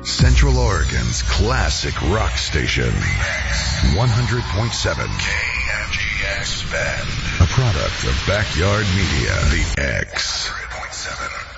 Central Oregon's classic rock station. 100.7 KMGX Bend. A product of Backyard Media. The X.